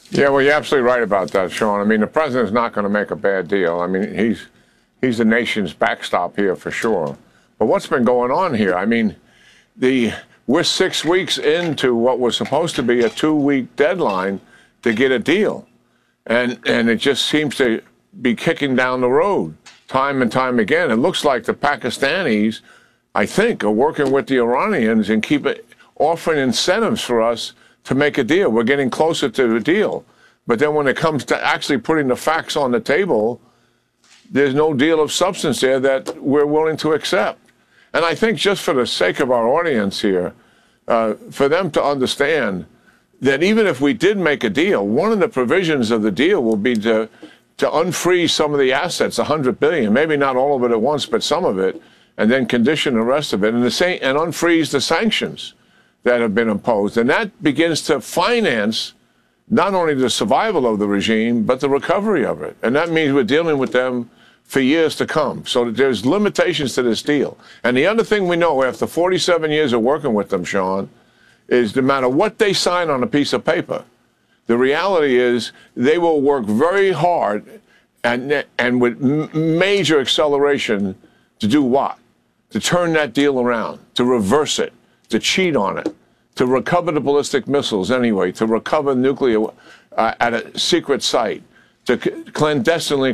Yeah, well, you're absolutely right about that, Sean. I mean, the president's not going to make a bad deal. I mean, he's the nation's backstop here for sure. But what's been going on here? I mean, we're 6 weeks into what was supposed to be a 2-week deadline to get a deal. And it just seems to be kicking down the road time and time again. It looks like the Pakistanis, I think, are working with the Iranians and offering incentives for us to make a deal. We're getting closer to the deal. But then when it comes to actually putting the facts on the table, there's no deal of substance there that we're willing to accept. And I think just for the sake of our audience here, for them to understand that even if we did make a deal, one of the provisions of the deal will be to unfreeze some of the assets, $100 billion, maybe not all of it at once, but some of it, and then condition the rest of it, and unfreeze the sanctions that have been imposed. And that begins to finance not only the survival of the regime, but the recovery of it. And that means we're dealing with them for years to come. So there's limitations to this deal. And the other thing we know after 47 years of working with them, Sean, is no matter what they sign on a piece of paper, the reality is they will work very hard and with major acceleration to do what? To turn that deal around, to reverse it, to cheat on it, to recover the ballistic missiles anyway, to recover nuclear at a secret site, to clandestinely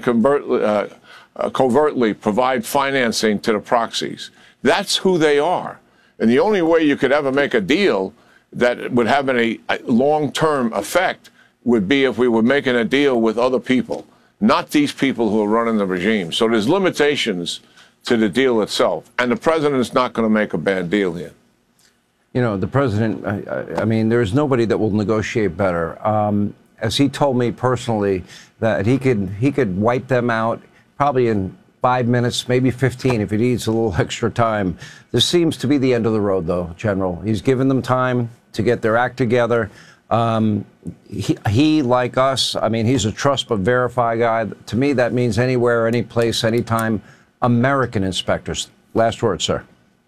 covertly provide financing to the proxies. That's who they are. And the only way you could ever make a deal that would have a long-term effect would be if we were making a deal with other people, not these people who are running the regime. So there's limitations to the deal itself. And the president's not going to make a bad deal here. You know, the president, I mean, there's nobody that will negotiate better. As he told me personally, that he could wipe them out probably in 5 minutes, maybe 15 if he needs a little extra time. This seems to be the end of the road, though, General. He's given them time to get their act together. He, like us, I mean, he's a trust but verify guy. To me, that means anywhere, any place, anytime. American inspectors. Last word, sir.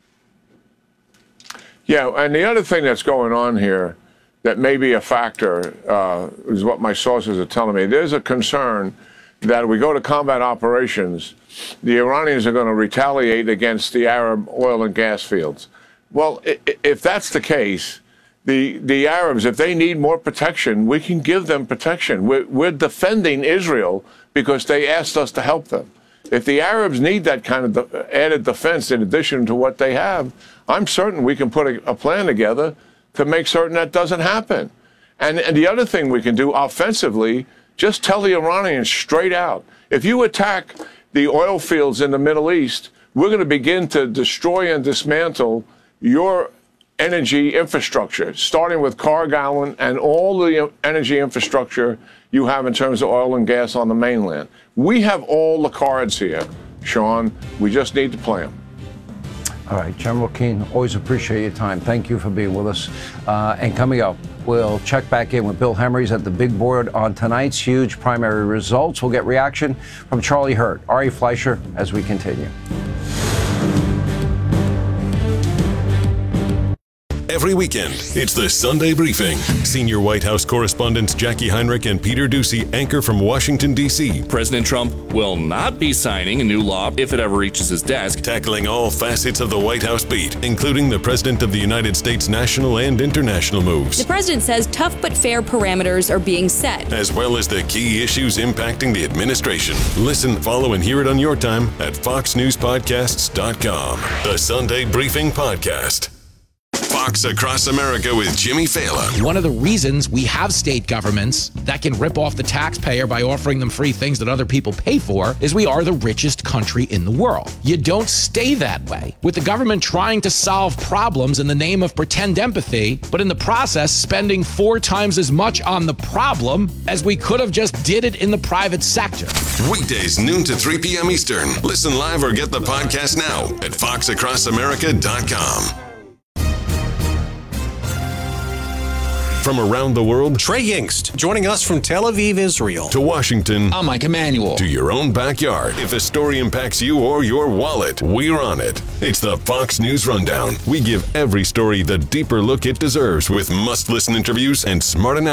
Yeah, and the other thing that's going on here that may be a factor is what my sources are telling me. There's a concern that if we go to combat operations, the Iranians are going to retaliate against the Arab oil and gas fields. Well, if that's the case, the Arabs, if they need more protection, we can give them protection. We're defending Israel because they asked us to help them. If the Arabs need that kind of added defense in addition to what they have, I'm certain we can put a plan together to make certain that doesn't happen. And the other thing we can do offensively, just tell the Iranians straight out, if you attack the oil fields in the Middle East, we're going to begin to destroy and dismantle your energy infrastructure, starting with Cargill and all the energy infrastructure you have in terms of oil and gas on the mainland. We have all the cards here, Sean. We just need to play them. All right, General Keane, always appreciate your time. Thank you for being with us. And coming up, we'll check back in with Bill Hemrys at the big board on tonight's huge primary results. We'll get reaction from Charlie Hurt, Ari Fleischer, as we continue. Every weekend, it's the Sunday Briefing. Senior White House correspondents Jackie Heinrich and Peter Doocy anchor from Washington, D.C. President Trump will not be signing a new law if it ever reaches his desk. Tackling all facets of the White House beat, including the President of the United States' national and international moves. The president says tough but fair parameters are being set, as well as the key issues impacting the administration. Listen, follow, and hear it on your time at FoxNewsPodcasts.com. The Sunday Briefing Podcast. Fox Across America with Jimmy Fallon. One of the reasons we have state governments that can rip off the taxpayer by offering them free things that other people pay for is we are the richest country in the world. You don't stay that way. With the government trying to solve problems in the name of pretend empathy, but in the process spending 4 times as much on the problem as we could have just did it in the private sector. Weekdays noon to 3 p.m. Eastern. Listen live or get the podcast now at foxacrossamerica.com. From around the world, Trey Yingst, joining us from Tel Aviv, Israel. To Washington. I'm Mike Emanuel. To your own backyard. If a story impacts you or your wallet, we're on it. It's the Fox News Rundown. We give every story the deeper look it deserves with must-listen interviews and smart analysis.